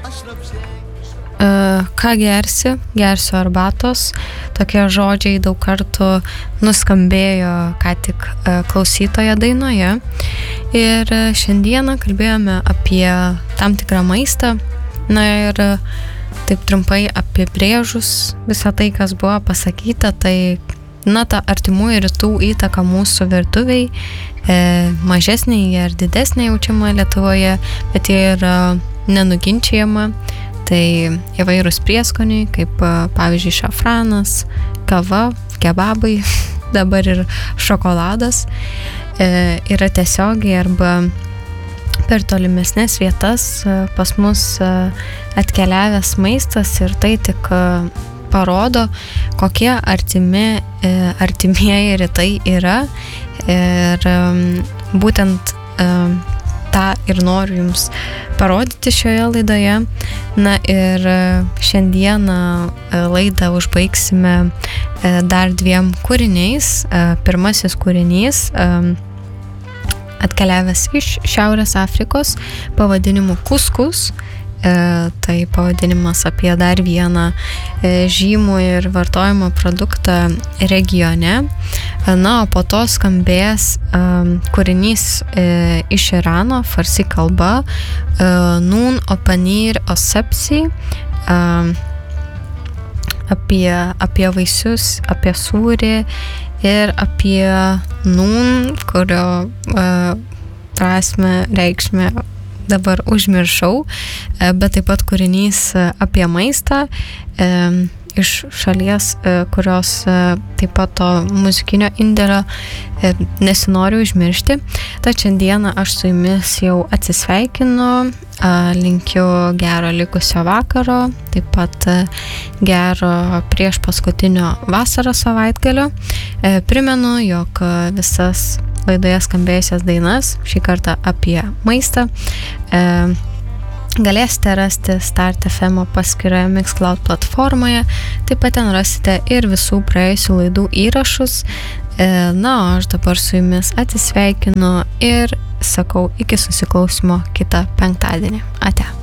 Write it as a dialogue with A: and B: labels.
A: Ką gersi? Gersiu arbatos. Tokie žodžiai daug kartų nuskambėjo ką tik klausytoje dainoje. Ir šiandieną kalbėjome apie tam tikrą maistą. Na ir taip trumpai apibrėžus visą tai, kas buvo pasakyta, tai ta artimųjų rytų įtaka mūsų virtuviai mažesnė ar didesnė jaučiama Lietuvoje, bet jie yra nenuginčiama. Tai įvairūs prieskoniai, kaip pavyzdžiui šafranas, kava, kebabai, dabar ir šokoladas, yra tiesiogiai arba per tolimesnės vietas pas mus atkeliavęs maistas ir tai tik parodo, kokie artimieji rytai yra ir būtent tą ir noriu jums parodyti šioje laidoje. Na ir šiandieną laidą užbaigsime dar 2 kūriniais. Pirmasis kūrinys atkeliavęs iš Šiaurės Afrikos pavadinimu kuskus. Tai pavadinimas apie dar vieną žymų ir vartojimo produktą regione. Na, o po to skambės kūrinys iš Irano, farsi kalba, nun o panir o sepsi, apie vaisius, apie sūrį ir apie nun, kurio prasme, reikšmę dabar užmiršau, bet taip pat kūrinys apie maistą iš šalies, kurios taip pat to muzikinio indėlio nesinoriu užmiršti. Tad šiandieną aš su jumis jau atsisveikinu, linkiu gero likusio vakaro, taip pat gero prieš paskutinio vasaros savaitgalio. Primenu, jog visas laidoje skambėjusias dainas, šį kartą apie maistą, galėsite rasti Start FM paskyroje Mixcloud platformoje, taip pat ten rasite ir visų praėjusių laidų įrašus. Na, o aš dabar su jumis atsisveikinu ir sakau iki susiklausimo kitą penktadienį. Ate.